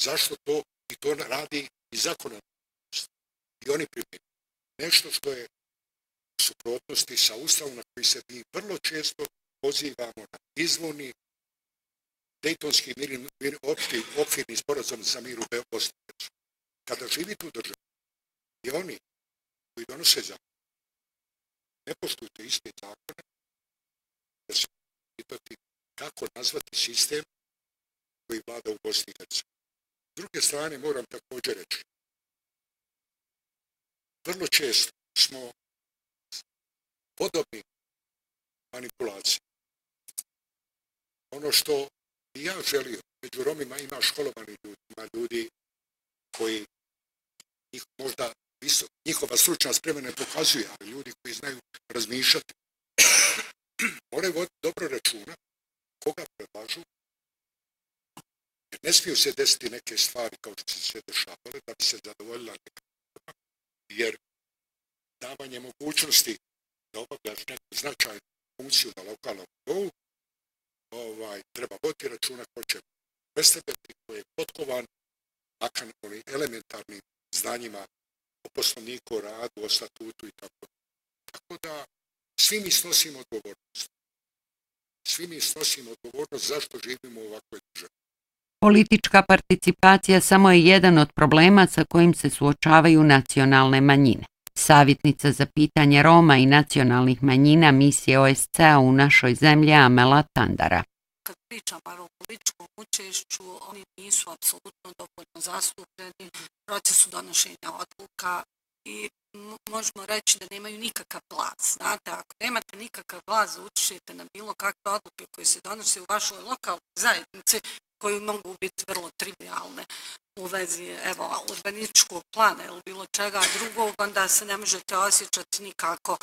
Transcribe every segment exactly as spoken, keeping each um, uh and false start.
Zašto to? I to radi i zakonodavnost. I oni primjenjuju. Nešto što je u suprotnosti sa Ustavom na koji se mi vrlo često pozivamo na izvorni Dejtonski mir, mir, opšti okvirni sporazum za mir u Bosni i Hercegovini. Kada živite u državi i oni koji donose zakon ne poštujete iste zakone, da se pitati kako nazvati sistem koji vlada u Bosni i Hercegovini. S druge strane moram također reći, vrlo često smo podobni manipulaciji. Ono što i ja želio, među Romima ima školovanih ljudi, ima ljudi koji njih možda visok, njihova stručna sprema ne pokazuje, ali ljudi koji znaju razmišljati, moraju voditi dobro računa koga predlažu, jer ne smiju se desiti neke stvari kao što se sve dešavale, da bi se zadovoljila neka, jer davanje mogućnosti da obavljaš neku značajnu funkciju na lokalnom nivou, ovaj, treba voditi računa ko će predstavljati, ko je potkovan, makar onim elementarnim znanjima o poslovniku, o radu, o statutu i tako. Tako da svi mi snosimo odgovornost. Svi mi snosimo odgovornost zašto živimo u ovakvoj državi. Politička participacija samo je jedan od problema sa kojim se suočavaju nacionalne manjine. Savjetnica za pitanje Roma i nacionalnih manjina misije O S C-a u našoj zemlji Amela Tandara. Kad pričamo o političkom učešću, oni nisu apsolutno dovoljno zastupljeni u procesu donošenja odluka i možemo reći da nemaju nikakav glas. Znate, ako nemate nikakav glas, učešćete na bilo kakve odluke koje se donose u vašoj lokalnoj zajednici, koji mogu biti vrlo trivialne u vezi evo, urbanističkog plana ili bilo čega drugog, onda se ne možete osjećati nikako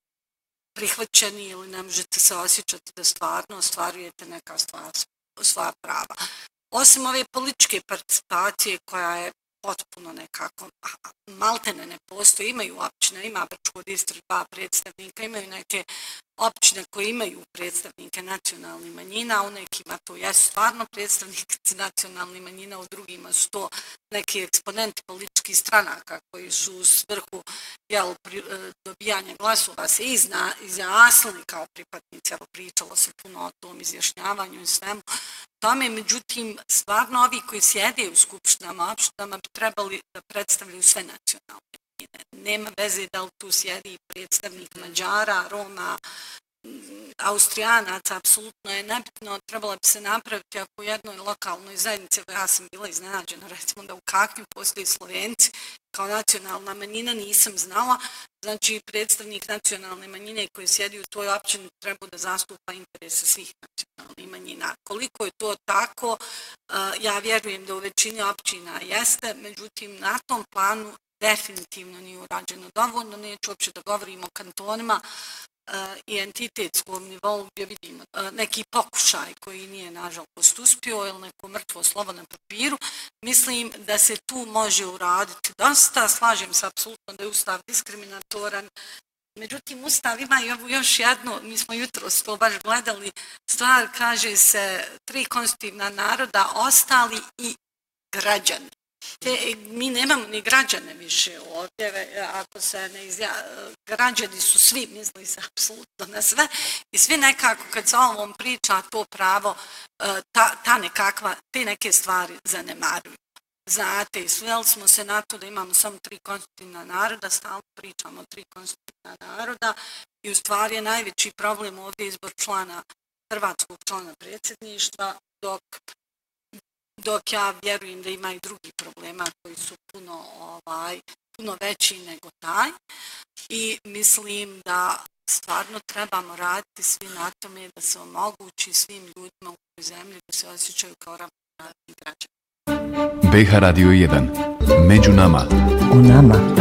prihvaćeni ili ne možete se osjećati da stvarno ostvarujete neka stvar, sva prava. Osim ove političke participacije koja je potpuno nekako maltene ne postoji, imaju općine, ima Brčko distrikt dva predstavnika, imaju neke općine koje imaju predstavnike nacionalnih manjina, u nekima to jesu stvarno predstavnici nacionalnih manjina, u drugima su to neki eksponenti političkih stranaka koji su u svrhu jel, pri, dobijanja glasova se izna, izjasnili kao pripadnici, evo pričalo se puno o tom izjašnjavanju i svemu tome, međutim, stvarno ovi koji sjede u skupštinama, opštinama bi trebali da predstavljaju sve nacionalne manjine. Nema veze da li tu sjedi predstavnik Mađara, Roma, Austrijanaca, apsolutno je nebitno, trebalo bi se napraviti ako u jednoj lokalnoj zajednici, ja sam bila iznenađena, recimo da u kakvim postoji Slovenci kao nacionalna manjina, nisam znala, znači predstavnik nacionalne manjine koji sjedi u toj općini treba da zastupa interese svih nacionalnih manjina. Koliko je to tako, ja vjerujem da u većini općina jeste, međutim na tom planu definitivno nije urađeno dovoljno, neću uopće da govorimo o kantonima, i entitetskom nivou gdje vidimo neki pokušaj koji nije nažalost uspio ili neko mrtvo slovo na papiru. Mislim da se tu može uraditi dosta. Slažem se apsolutno da je Ustav diskriminatoran. Međutim, Ustav ima i ovu još jednu, mi smo jutros to baš gledali, stvar kaže se tri konstitutivna naroda, ostali i građani. Te, mi nemamo ni građane više ovdje, ako se ne izja... građani su svi, misli se apsolutno na sve i svi nekako kad se o ovom priča to pravo, ta, ta nekakva, te neke stvari zanemaruju. Znate, i sveli smo se na to da imamo samo tri konstitutivna naroda, stalno pričamo o tri konstitutivna naroda i u stvari je najveći problem ovdje izbor člana, hrvatskog člana predsjedništva, dok dok ja vjerujem da ima i drugi problema koji su puno, ovaj, puno veći nego taj i mislim da stvarno trebamo raditi svi na tome da se omogući svim ljudima u ovoj zemlji da se osjećaju kao ravnopravni građani. B H Radio jedan. Među nama. U nama.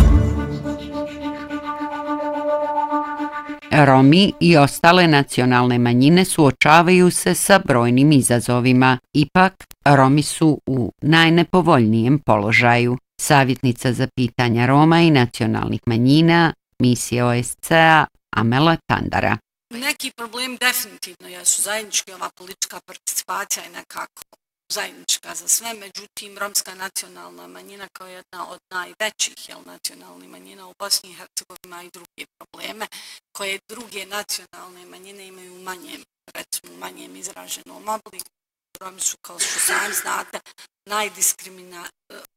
Romi i ostale nacionalne manjine suočavaju se sa brojnim izazovima. Ipak, Romi su u najnepovoljnijem položaju. Savjetnica za pitanja Roma i nacionalnih manjina, misije O S C-a Amela Tandara. Neki problem definitivno jesu zajednički, ova politička participacija je nekako zajednička za sve, međutim romska nacionalna manjina kao jedna od najvećih jel, nacionalnih manjina u Bosni i Hercegovini ima i druge probleme koje druge nacionalne manjine imaju u manjem, recimo u manjem izraženom obliku. Romi su, kao što sami znate, najdiskrimina,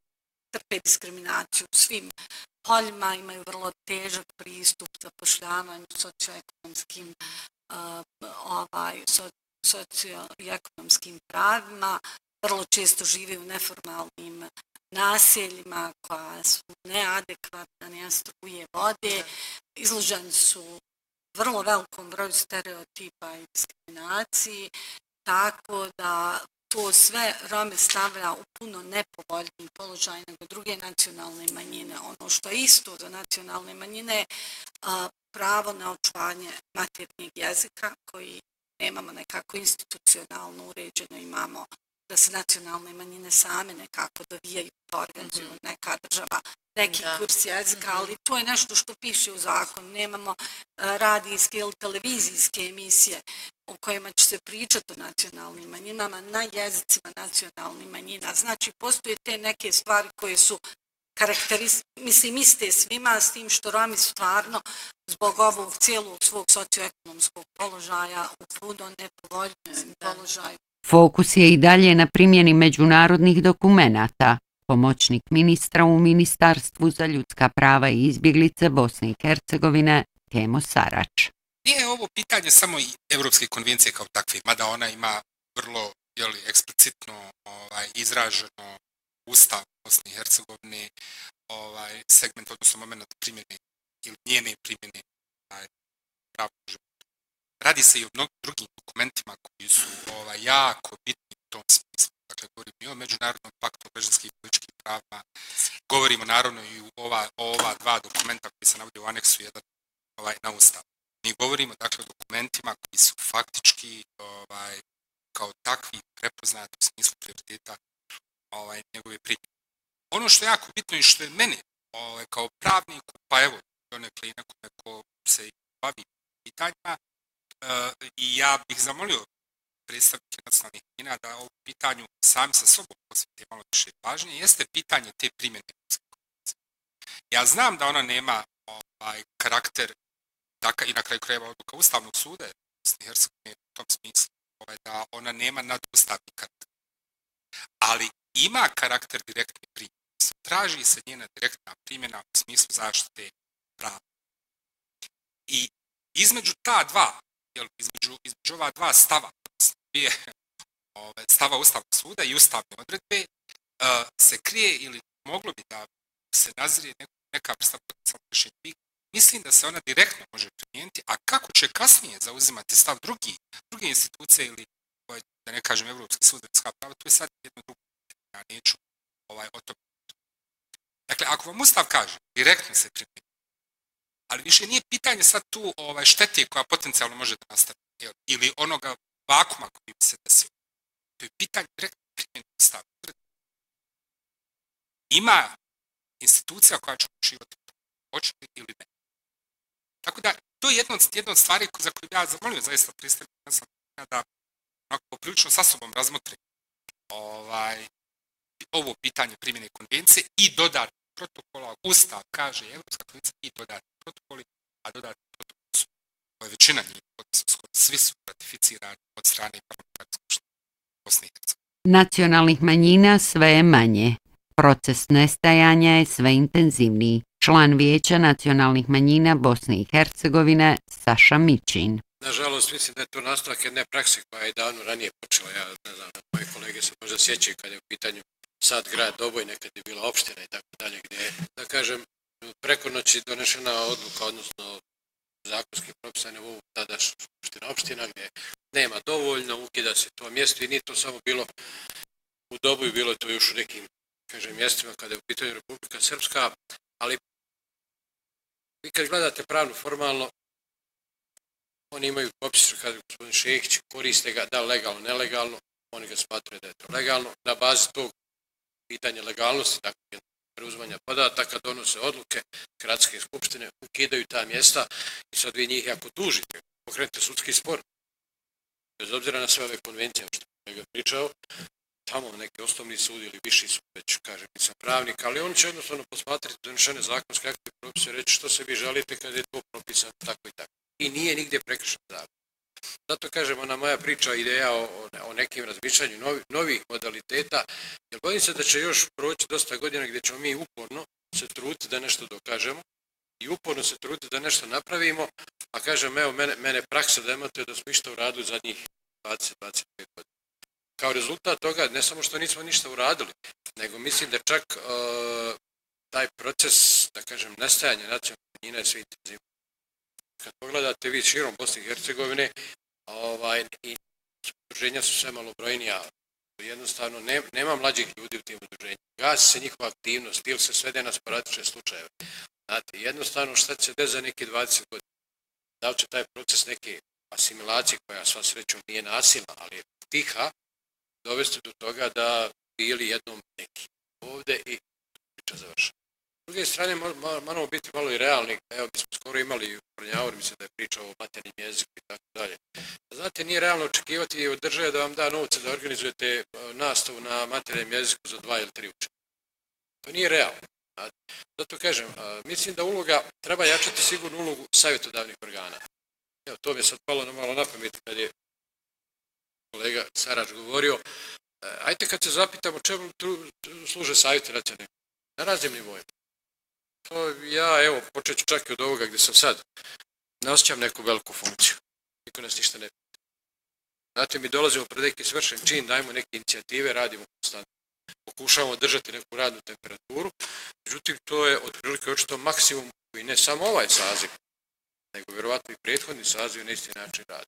trpe diskriminaciju u svim poljima, imaju vrlo težak pristup zapošljavanju, socioekonomskim uh, ovaj, so, socio i ekonomskim pravima, vrlo često žive u neformalnim naseljima koja su neadekvatna, nema struje, vode, izloženi su vrlo velikom broju stereotipa i diskriminaciji, tako da to sve Rome stavlja u puno nepovoljniji položaj nego druge nacionalne manjine. Ono što je isto za nacionalne manjine, a, pravo na očuvanje maternjeg jezika koji nemamo nekako institucionalno uređeno, imamo da se nacionalne manjine same nekako dovijaju, pa organizuju mm-hmm. neka država, neki da. kurs jezika, ali to je nešto što piše u zakonu. Nemamo uh, radijske ili televizijske emisije u kojima će se pričati o nacionalnim manjinama na jezicima nacionalnih manjina. Znači, postoje te neke stvari koje su karakterist, mislim, iste svima, s tim što Romi stvarno zbog ovog cijelog svog socioekonomskog položaja u puno nepovoljnom položaju. Fokus je i dalje na primjeni međunarodnih dokumenata. Pomoćnik ministra u Ministarstvu za ljudska prava i izbjeglice Bosne i Hercegovine, Kemo Sarač. Nije ovo pitanje samo i Evropske konvencije kao takve, mada ona ima vrlo jeli, eksplicitno ovaj, izraženo Ustav Bosne i Hercegovine, ovaj, segment, odnosno moment primjene ili njene primjene ovaj, pravnog života. Radi se i o mnogim drugim dokumentima koji su ovaj, jako bitni u tom smislu. Dakle, govorimo i o Međunarodnom paktu o građanskim i političkim pravima, govorimo naravno i o ova, ova dva dokumenta koji se navode u aneksu jedan ovaj, na Ustav. Mi govorimo dakle o dokumentima koji su faktički ovaj, kao takvi prepoznati u smislu prioriteta ovaj, njegove primjene. Ono što je jako bitno i što je meni ovaj, kao pravniku, pa evo, donekle i nekome ko se bavi pitanjima, uh, i ja bih zamolio predstavnike nacionalnih manjina da ovo pitanju sami sa sobom posvete malo više pažnje, jeste pitanje te primjene. Ja znam da ona nema ovaj, karakter taka, i na kraju krajeva odluka Ustavnog suda Bosne i Hercegovine u tom smislu ovaj, da ona nema nadustavni karakter. Ali ima karakter direktne primjene. Traži se njena direktna primjena u smislu zaštite prava. I između ta dva, jel, između, između ova dva stava, dvije ove, stava Ustavnog suda i ustavne odredbe, uh, se krije ili moglo bi da se nazrije neka, neka vrsta potencijalnog rješenja. Mislim da se ona direktno može primijeniti, a kako će kasnije zauzimati stav drugi, druge institucije ili, da ne kažem, Evropski sud za ljudska prava, to je sad jedno drugo pitanje, ja neću ovaj, o tome. Dakle, ako vam Ustav kaže, direktno se primijeni, ali više nije pitanje sad tu ovaj, štete koja potencijalno može da nastane, ili onoga vakuma koji bi se desio. To je pitanje direktno primjeni Ustava. Ima institucija koja će učivati to, hoće li ili ne. Tako da, to je jedna od, jedna od stvari za koju ja zamolio zaista predstavnika da onako prilično sa sobom razmotri ovaj, ovo pitanje primjene konvencije i dodatnih protokola. Ustav kaže Evropska konvencija i dodatni protokoli, a dodatni protokoli su većina njih, odnosno svi su ratificirani od strane parlamentarne skupštine Bosne i Hercegovine. Nacionalnih manjina sve je manje. Proces nestajanja je sve intenzivniji. Član Vijeća nacionalnih manjina Bosne i Hercegovine Saša Mićin. Nažalost, mislim da je to nastavak jedne prakse koja je davno ranije počela. Ja ne znam, moje kolege se možda sjećaju kad je u pitanju sad grad Doboj, nekad je bila opština i tako dalje, gdje je, da kažem, preko noći donešena odluka, odnosno zakonski propisane u tada skupština opština, gdje nema dovoljno, ukida se to mjesto i nije to samo bilo u Doboju, bilo je to još u nekim, kažem, mjestima kada je u pitanju Republika Srpska, ali vi kad gledate pravno formalno, oni imaju popis, kada je gospodin Šehić, koriste ga da legalno, nelegalno, oni ga smatraju da je to legalno, na bazi tog pitanja legalnosti, dakle, preuzmanja podataka, donose odluke, gradske skupštine, ukidaju ta mjesta i sad vi njih ako tužite, pokrenete sudski spor, bez obzira na sve ove konvencije što je ga pričao, tamo neki osnovni sud ili viši sud, već kažem, nisam pravnik, ali on će jednostavno posmatrati donešene zakonske akte i propise i reći što se vi žalite kad je to propisano tako i tako. I nije nigdje prekršen zakon. Zato kažem, ona moja priča, ideja o, o nekim razmišljanju novi, novih modaliteta, jer bojim se da će još proći dosta godina gdje ćemo mi uporno se truditi da nešto dokažemo i uporno se truditi da nešto napravimo, a kažem, evo, mene, mene praksa demantuje da smo ništa uradili zadnjih dvadeset do dvadeset pet godina. Kao rezultat toga, ne samo što nismo ništa uradili, nego mislim da čak uh, taj proces, da kažem, nestajanja nacionalne manjine je sve intenzivno. Kad pogledate vi širom Bosne i Hercegovine, ovaj, i udruženja su sve malobrojnija, jednostavno ne, nema mlađih ljudi u tim udruženjima. Gasi se njihova aktivnost ili se svede na sporadične slučajeve. Znate, jednostavno šta će se desiti za neki dvadeset godina? Da li će taj proces neke asimilacije, koja sva srećom nije nasilna, ali je tiha, dovesti do toga da bili jednom neki ovdje i priča završa. S druge strane, moramo biti malo i realni. Evo, mi smo skoro imali u Prnjavoru, mislim da je pričao o maternjem jeziku i tako dalje. Znate, nije realno očekivati od države da vam da novce da organizujete nastavu na maternjem jeziku za dva ili tri učenika. To nije realno. Zato kažem, mislim da uloga, treba jačati sigurnu ulogu savjetodavnih organa. Evo, to mi je sad palo na malo na pamet kad je kolega Sarač govorio. Ajde kad se zapitamo čemu služe savjeti nacionalne na raznim nivoima. To ja, evo, počet ću čak i od ovoga gdje sam sad. Ne osjećam neku veliku funkciju. Niko nas ništa ne pita. Znate, mi dolazimo pred neki svršen čin, dajemo neke inicijative, radimo konstantno. Pokušavamo držati neku radnu temperaturu. Međutim, to je otprilike očito maksimum koji ne samo ovaj saziv, nego vjerovatno i prethodni saziv na isti način radi.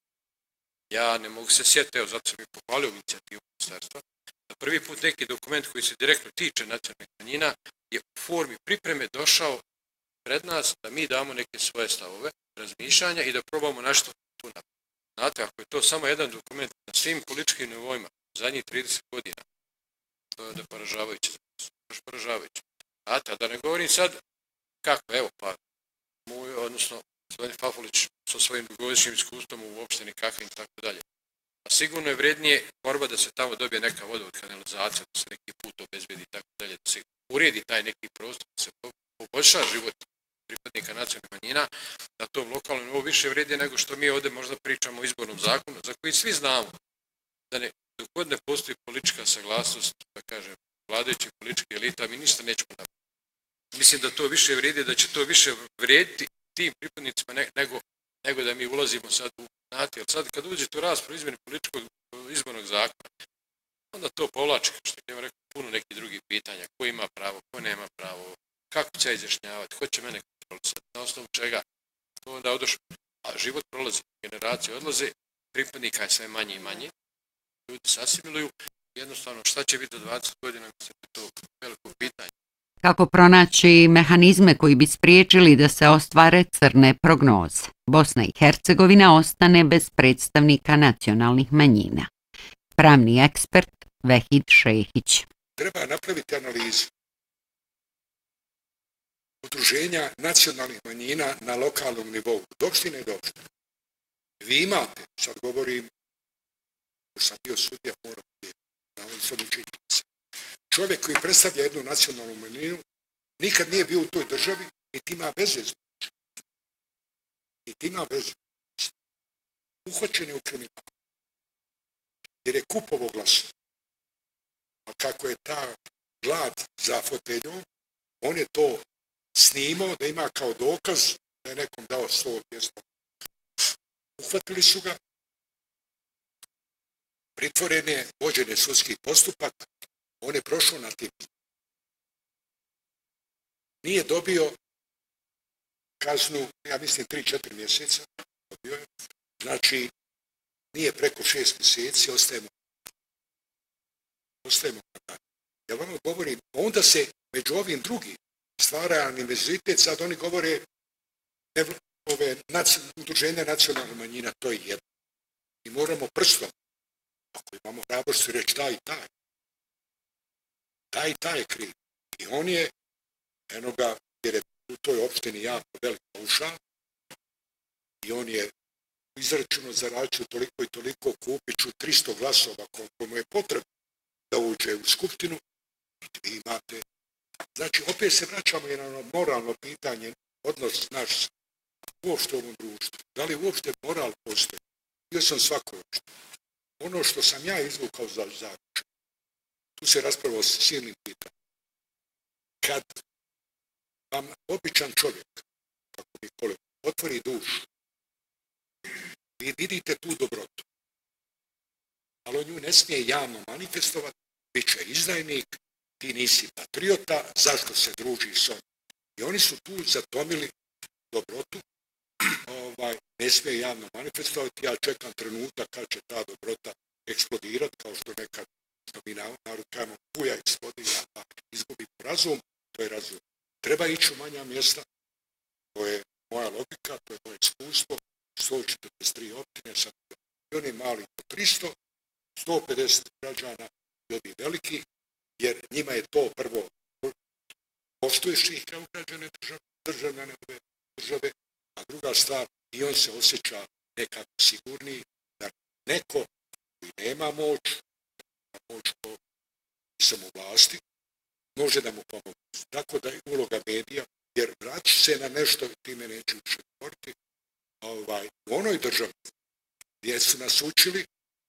Ja ne mogu se sjetiti, evo, zato sam i pohvalio inicijativu ministarstva, da prvi put neki dokument koji se direktno tiče nacionalnih manjina je u formi pripreme došao pred nas da mi damo neke svoje stavove, razmišljanja i da probamo nešto tu napraviti. Znate, ako je to samo jedan dokument na svim političkim nivoima zadnjih trideset godina, to je da poražavajuće. Baš poražavajuće. Znate, a da ne govorim sad kako, evo, pa, moj, odnosno, gospodin Fafulić sa svojim dugogodišnjim iskustvom u opštini Kahin i tako dalje. A sigurno je vrednije borba da se tamo dobije neka voda od kanalizacije, da se neki put obezbedi i tako dalje, da se uredi taj neki prostor, da se poboljša život pripadnika nacionalnih manjina, na tom lokalnom nivou više vredije nego što mi ovdje možda pričamo o izbornom zakonu, za koji svi znamo da ne, dok god ne postoji politička saglasnost, da kažem, vladajućih političkih elita, mi ništa nećemo napraviti. Mislim da to više vrijedi, da će to više vrijediti tim pripadnicima ne, nego, nego da mi ulazimo sad u znate, jer sad kad uđete u raspravu izmjene političkog izbornog zakona, onda to povlači, što je rekao, puno nekih drugih pitanja, ko ima pravo, ko nema pravo, kako će izjašnjavati, ko će mene kontrolisati, na osnovu čega, to onda odošlo. A život prolazi, generacije odlaze, pripadnika je sve manje i manje, ljudi se asimiluju, jednostavno šta će biti do dvadeset godina, mislim da je to veliko pitanje. Kako pronaći mehanizme koji bi spriječili da se ostvare crne prognoze? Bosna i Hercegovina ostane bez predstavnika nacionalnih manjina. Pravni ekspert Vehid Šehić. Treba napraviti analizu udruženja nacionalnih manjina na lokalnom nivou, od opštine do opštine. Vi imate, sad govorim, ko sam bio sudija, moram biti na ovim svojim činjenicama. Čovjek koji predstavlja jednu nacionalnu manjinu nikad nije bio u toj državi, niti ima veze s njim. Niti ima veze. Uhoćen je u kriminalu. Jer je kupovo glasu. A kako je ta glad za foteljom, on je to snimao da ima kao dokaz da je nekom dao sto dvjesto. Uhvatili su ga, pritvoren je, vođen je sudski postupak, on je prošao na tim. Nije dobio kaznu, ja mislim, tri četiri mjeseca. Dobio je. Znači, nije preko šest mjeseci, ostajemo. Ostajemo. Ja vam govorim, onda se među ovim drugim stvara univerzitet, sad oni govore ove udruženja nacionalne manjina, to je jedno. I moramo prstom, ako imamo hrabrosti reći taj i taj, taj i taj je kriv. I on je, eno ga, jer je u toj opštini jako velika uša, i on je izračuno zaračio toliko i toliko, kupit ću tristo glasova koliko mu je potrebno da uđe u skupštinu, vi imate. Znači, opet se vraćamo i na ono moralno pitanje, odnos naš uopšte u ovom društvu. Da li uopšte moral postoji? Bio sam svako uopšte. Ono što sam ja izvukao za zaključak, tu se raspravao s silnim pitanjem. Kad vam običan čovjek, kako mi kolega, otvori dušu, vi vidite tu dobrotu, ali on nju ne smije javno manifestovati, bit će izdajnik, ti nisi patriota, zašto se družiš s onim? I oni su tu zatomili dobrotu, ovaj, ne smije javno manifestovati, ja čekam trenutak kad će ta dobrota eksplodirati, kao što nekad, što mi narod kažemo, puja eksplodira, pa izgubi razum, to je razum. Treba ići u manja mjesta, to je moja logika, to je moje iskustvo, sto četrdeset tri općine, sad i oni mali po tristo, sto pedeset građana i ovi veliki, jer njima je to prvo, poštuješ ih kao građane države, državljane ove države, a druga stvar, i on se osjeća nekako sigurniji, da neko koji nema moć, nema moć po samovlasti, može da mu pomoći. Tako da je uloga medija, jer vraći se na nešto, time neću više govoriti, ovaj, u onoj državi gdje su nas učili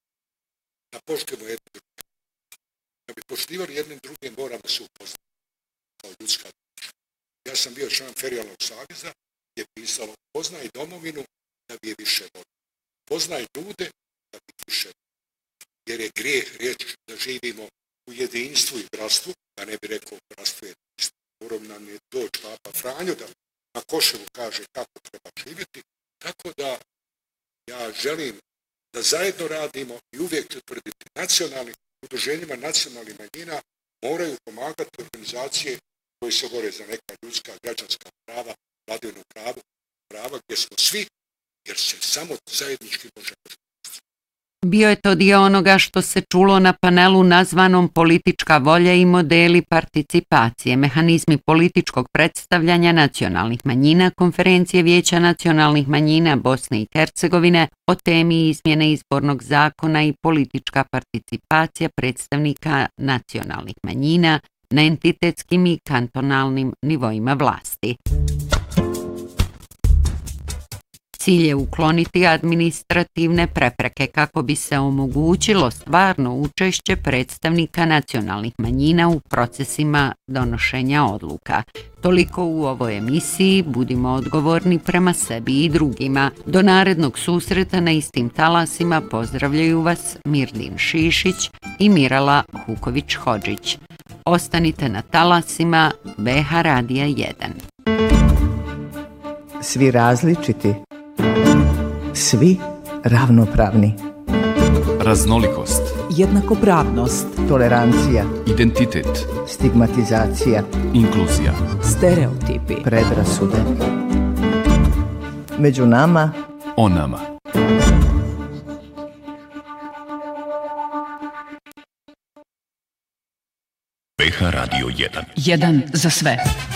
da poštujemo jedne druge. Da bi poštivali jednim drugim, moramo se upoznati kao ljudska duša. Ja sam bio član Ferijalnog saveza, gdje je pisalo poznaj domovinu da bi je više volio. Poznaj ljude da bi više volio. Jer je grijeh reći da živimo u jedinstvu i bratstvu, da ne bi rekao bratstvo je jedinstvo. Moram nam je doći Papa Franjo da na Koševu kaže kako treba živjeti. Tako da ja želim da zajedno radimo i uvijek ću tvrditi nacionalnim udruženjima nacionalnih manjina moraju pomagati organizacije koje se bore za neka ljudska, građanska prava, vladavinu prava, prava gdje smo svi, jer se samo zajednički možemo. Bio je to dio onoga što se čulo na panelu nazvanom Politička volja i modeli participacije, mehanizmi političkog predstavljanja nacionalnih manjina, konferencije Vijeća nacionalnih manjina Bosne i Hercegovine o temi izmjene izbornog zakona i politička participacija predstavnika nacionalnih manjina na entitetskim i kantonalnim nivoima vlasti. Cilj je ukloniti administrativne prepreke kako bi se omogućilo stvarno učešće predstavnika nacionalnih manjina u procesima donošenja odluka. Toliko u ovoj emisiji, budimo odgovorni prema sebi i drugima. Do narednog susreta na istim talasima pozdravljaju vas Mirdin Šišić i Mirala Huković-Hodžić. Ostanite na talasima B H Radija jedan. Svi različiti, svi ravnopravni. Raznolikost, Jednakopravnost, tolerancija, identitet, stigmatizacija, inkluzija, stereotipi, predrasude. Među nama, o nama. B H Radio jedan. Jedan za sve.